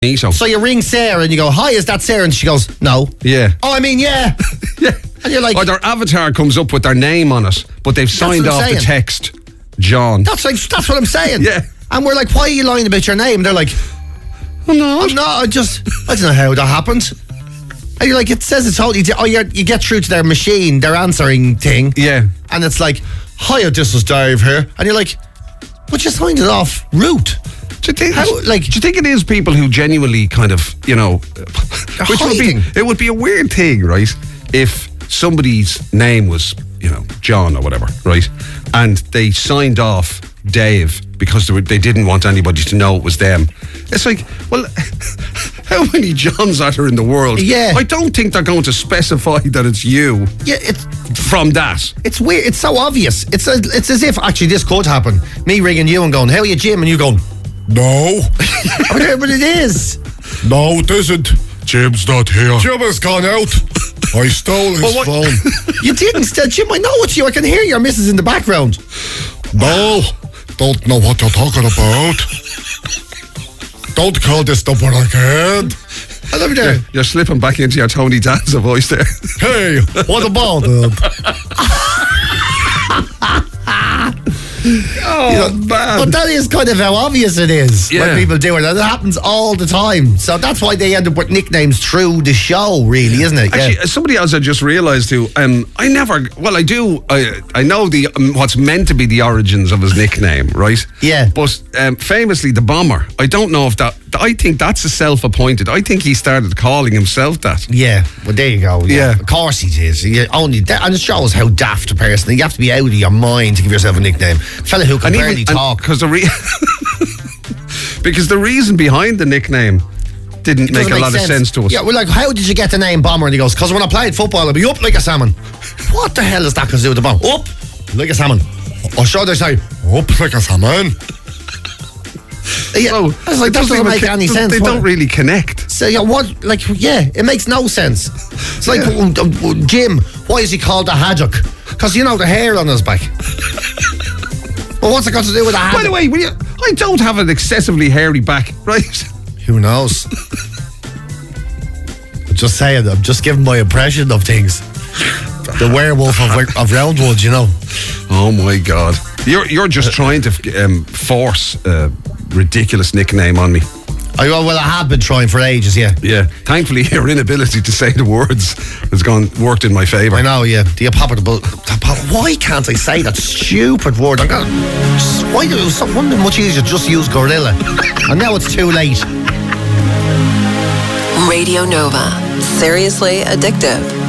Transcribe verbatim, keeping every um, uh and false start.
So. so you ring Sarah and you go, hi, is that Sarah? And she goes, no. Yeah. Oh, I mean, yeah. Yeah. And you're like... Or their avatar comes up with their name on it, but they've signed off the text, John. That's like, that's what I'm saying. Yeah. And we're like, why are you lying about your name? And they're like, I'm not. I'm not, I just, I don't know how that happened. And you're like, it says it's all, you, oh, you're, you get through to their machine, their answering thing. Yeah. And it's like, hi, this is Dave here. And you're like, but you signed it off route. Do you think? How, like, do you think it is people who genuinely kind of, you know, which would be, it would be a weird thing, right? If somebody's name was, you know, John or whatever, right? And they signed off Dave because they, were, they didn't want anybody to know it was them. It's like, well, how many Johns are there in the world? Yeah. I don't think they're going to specify that it's you. Yeah, it's from that. It's weird. It's so obvious. It's a, it's as if actually this could happen. Me ringing you and going, how are you, Jim? And you going, no. But it is. No, it isn't. Jim's not here. Jim has gone out. I stole his well, phone. You didn't steal, Jim. I know it's you. I can hear your missus in the background. No, don't know what you're talking about. Don't call this number again. I love you there. You're, you're slipping back into your Tony Danza voice there. Hey, what about it? Oh, you know, man. But that is kind of how obvious it is yeah. when people do it. And it happens all the time. So that's why they end up with nicknames through the show, really, isn't it? Actually, yeah. somebody else I just realised who, um, I never, well, I do, I I know the um, what's meant to be the origins of his nickname, right? Yeah. But um, famously, the Bomber, I don't know if that, I think that's a self-appointed. I think he started calling himself that. Yeah, well, there you go. Yeah. yeah. Of course he is. You only, and it shows how daft a person. You have to be out of your mind to give yourself a nickname. A fella who can and barely even, talk. Because the, re- because the reason behind the nickname didn't make a make lot sense. of sense to us. Yeah, we're like, how did you get the name Bomber? And he goes, because when I played football, I'd be up like a salmon. What the hell is that going to do with the bomb? Up like a salmon. Or should I say, up like a salmon? Yeah, so, I was like, that doesn't make any sense. They what? don't really connect. So yeah, what? Like, yeah, it makes no sense. It's like yeah. uh, uh, Jim. Why is he called a haddock? Because you know the hair on his back. Well, what's it got to do with a haddock? By the way, you, I don't have an excessively hairy back, right? Who knows? I'm just saying. I'm just giving my impression of things. The werewolf of, of Roundwood, you know. Oh my God! You're you're just trying to um, force a ridiculous nickname on me. I, well, I have been trying for ages, yeah. Yeah. Thankfully, your inability to say the words has gone worked in my favour. I know, yeah. The abominable. Why can't I say that stupid word? I'm gonna. Why do it wouldn't be much easier to just use gorilla? And now it's too late. Radio Nova. Seriously addictive.